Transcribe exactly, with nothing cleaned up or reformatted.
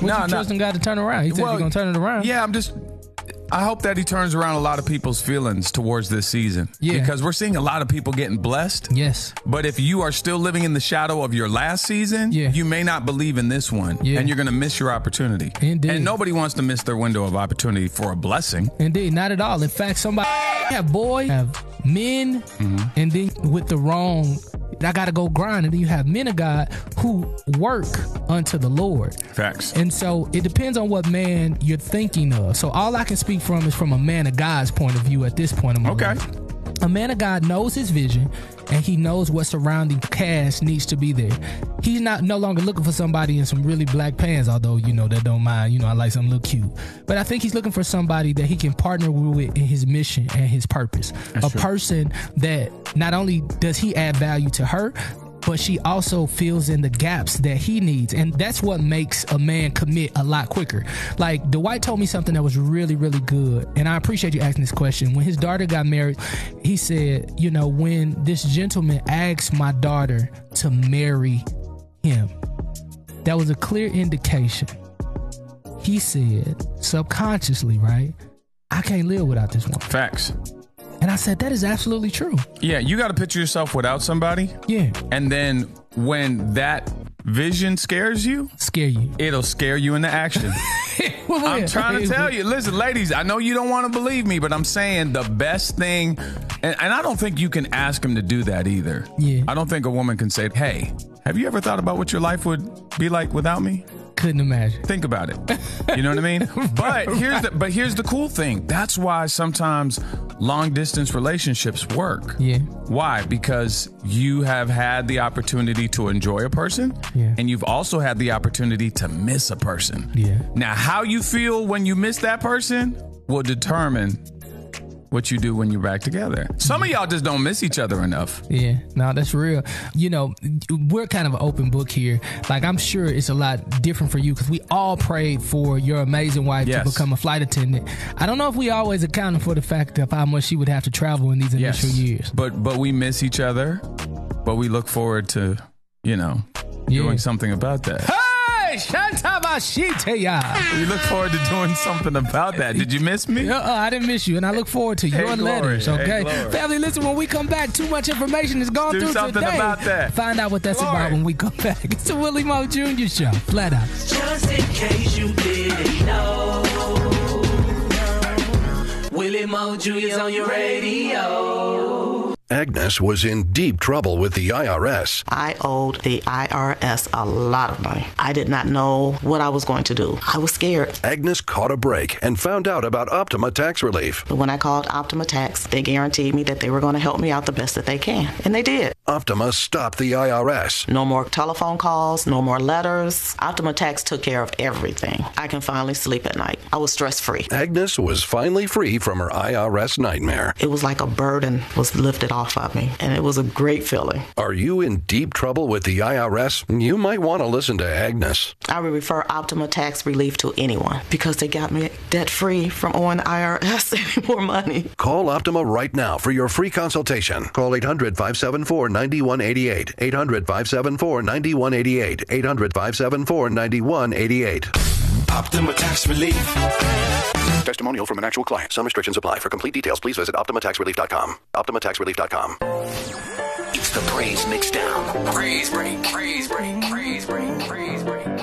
What no, you trusting no. God to turn around? He said Well, he's going to turn it around. Yeah, I'm just... I hope that he turns around a lot of people's feelings towards this season. Yeah. Because we're seeing a lot of people getting blessed. Yes. But if you are still living in the shadow of your last season, yeah. you may not believe in this one. Yeah. And you're going to miss your opportunity. Indeed. And nobody wants to miss their window of opportunity for a blessing. Indeed, not at all. In fact, somebody have boys, have men, mm-hmm. and then with the wrong... I got to go grind. And then you have men of God who work unto the Lord. Facts. And so it depends on what man you're thinking of. So all I can speak from is from a man of God's point of view at this point in my okay. life. A man of God knows his vision and he knows what surrounding cast needs to be there. He's not no longer looking for somebody in some really black pants, although, you know, that don't mind. You know, I like something a little cute. But I think he's looking for somebody that he can partner with in his mission and his purpose. That's a true. person that not only does he add value to her, but she also fills in the gaps that he needs. And that's what makes a man commit a lot quicker. Like, Dwight told me something that was really, really good. And I appreciate you asking this question. When his daughter got married, he said, you know, when this gentleman asked my daughter to marry him, that was a clear indication. He said, subconsciously, right? I can't live without this woman. Facts. And I said, that is absolutely true. Yeah, you got to picture yourself without somebody. Yeah. And then when that vision scares you, scare you. It'll scare you into action. Well, I'm yeah. trying to tell you. Listen, ladies, I know you don't want to believe me, but I'm saying the best thing, and, and I don't think you can ask him to do that either. Yeah. I don't think a woman can say, hey, have you ever thought about what your life would be like without me? Couldn't imagine. Think about it. You know what I mean? But here's the but here's the cool thing. That's why sometimes long distance relationships work. Yeah. Why? Because you have had the opportunity to enjoy a person, yeah. and you've also had the opportunity to miss a person. Yeah. Now, how you feel when you miss that person will determine what you do when you're back together. Some of y'all just don't miss each other enough. Yeah, no, that's real. You know, we're kind of an open book here. Like, I'm sure it's a lot different for you because we all prayed for your amazing wife yes. to become a flight attendant. I don't know if we always accounted for the fact of how much she would have to travel in these initial yes. years. But but we miss each other, but we look forward to, you know, yeah. doing something about that. Hey, Shantabashiteya. We look forward to doing something about that. Did you miss me? Uh, I didn't miss you, and I look forward to your hey, letters, glory. okay? Hey, Family, listen, when we come back, too much information is going Do through something today. about that. Find out what that's glory. about when we come back. It's the Willie Moe Junior Show. Flat out. Just in case you didn't know, Willie Moe Junior's on your radio. Agnes was in deep trouble with the I R S. I owed the I R S a lot of money. I did not know what I was going to do. I was scared. Agnes caught a break and found out about Optima Tax Relief. But when I called Optima Tax, they guaranteed me that they were going to help me out the best that they can. And they did. Optima stopped the I R S. No more telephone calls, no more letters. Optima Tax took care of everything. I can finally sleep at night. I was stress-free. Agnes was finally free from her I R S nightmare. It was like a burden was lifted off of me, and it was a great feeling. Are you in deep trouble with the I R S? You might want to listen to Agnes. I would refer Optima Tax Relief to anyone because they got me debt-free from owing the I R S any more money. Call Optima right now for your free consultation. Call eight hundred, five seven four, nine one eight eight. eight hundred, five seven four, nine one eight eight. eight hundred, five seven four, nine one eight eight. Optima Tax Relief. Testimonial from an actual client. Some restrictions apply. For complete details, please visit Optima Tax Relief dot com. Optima Tax Relief dot com. It's the Praise Mixdown. Praise break. Praise break. Praise break. Praise break.